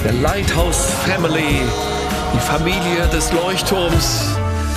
Der Lighthouse Family, die Familie des Leuchtturms.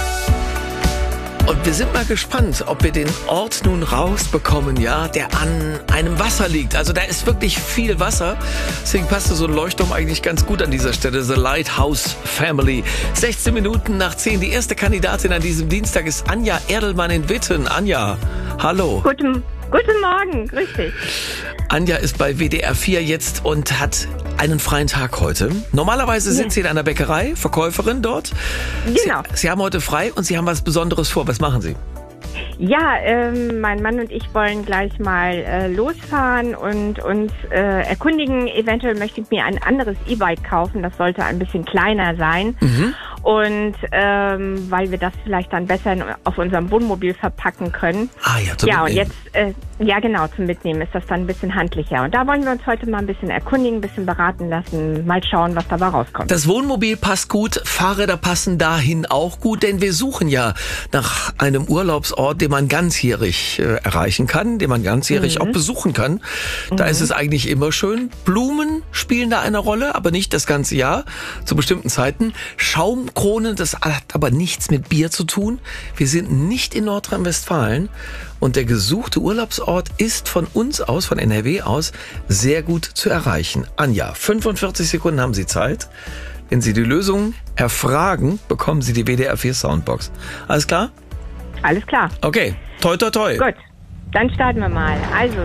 Und wir sind mal gespannt, ob wir den Ort nun rausbekommen, ja, der an einem Wasser liegt. Also da ist wirklich viel Wasser. Deswegen passte so ein Leuchtturm eigentlich ganz gut an dieser Stelle. The Lighthouse Family. 16 Minuten nach 10. Die erste Kandidatin an diesem Dienstag ist Anja Erdelmann in Witten. Anja, hallo. Guten Morgen, grüß dich. Anja ist bei WDR 4 jetzt und hat einen freien Tag heute. Normalerweise sind Sie in einer Bäckerei, Verkäuferin dort. Genau. Sie haben heute frei und Sie haben was Besonderes vor. Was machen Sie? Ja, mein Mann und ich wollen gleich mal losfahren und uns erkundigen. Eventuell möchte ich mir ein anderes E-Bike kaufen. Das sollte ein bisschen kleiner sein. Mhm. Und weil wir das vielleicht dann besser auf unserem Wohnmobil verpacken können. Ah ja, zum Mitnehmen. Und jetzt, zum Mitnehmen ist das dann ein bisschen handlicher. Und da wollen wir uns heute mal ein bisschen erkundigen, ein bisschen beraten lassen, mal schauen, was dabei rauskommt. Das Wohnmobil passt gut, Fahrräder passen dahin auch gut, denn wir suchen ja nach einem Urlaubsort, den man ganzjährig erreichen kann, den man ganzjährig auch besuchen kann. Da ist es eigentlich immer schön. Blumen spielen da eine Rolle, aber nicht das ganze Jahr, zu bestimmten Zeiten. Schaumkronen, das hat aber nichts mit Bier zu tun. Wir sind nicht in Nordrhein-Westfalen und der gesuchte Urlaubsort ist von uns aus, von NRW aus, sehr gut zu erreichen. Anja, 45 Sekunden haben Sie Zeit. Wenn Sie die Lösung erfragen, bekommen Sie die WDR 4 Soundbox. Alles klar? Alles klar. Okay, toi toi toi. Gut, dann starten wir mal. Also,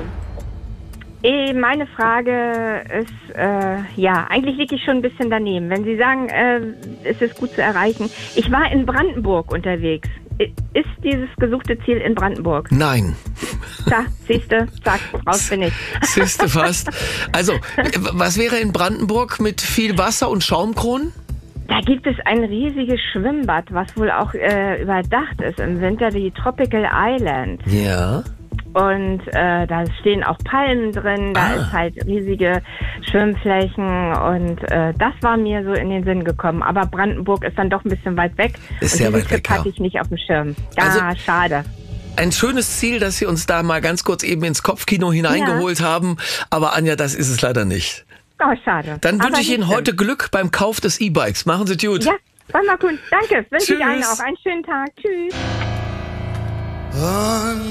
meine Frage ist, eigentlich liege ich schon ein bisschen daneben. Wenn Sie sagen, es ist gut zu erreichen. Ich war in Brandenburg unterwegs. Ist dieses gesuchte Ziel in Brandenburg? Nein. Da, siehste, zack, raus bin ich. Siehste fast. Also, was wäre in Brandenburg mit viel Wasser und Schaumkronen? Da gibt es ein riesiges Schwimmbad, was wohl auch überdacht ist im Winter, die Tropical Island. Ja. Und da stehen auch Palmen drin, da ist halt riesige Schwimmflächen und das war mir so in den Sinn gekommen. Aber Brandenburg ist dann doch ein bisschen weit weg. Ist und sehr weit weg, hatte ich nicht auf dem Schirm. Ja, schade. Ein schönes Ziel, dass Sie uns da mal ganz kurz eben ins Kopfkino hineingeholt haben. Aber Anja, das ist es leider nicht. Oh, schade. Dann wünsche ich Ihnen heute Glück beim Kauf des E-Bikes. Machen Sie gut. Ja, war mal gut. Danke. Wünsche ich allen auch einen schönen Tag. Tschüss.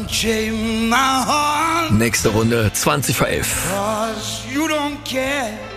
Nächste Runde, 20 vor 11. You don't care.